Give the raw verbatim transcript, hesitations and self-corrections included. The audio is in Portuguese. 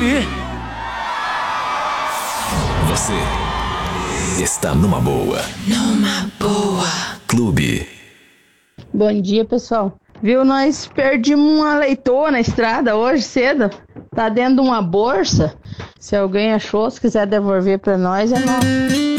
Clube. Você está numa boa. Numa boa. Clube. Bom dia, pessoal. Viu, nós perdemos uma leitoa na estrada hoje cedo. Tá dentro de uma bolsa. Se alguém achou, se quiser devolver pra nós, é nosso.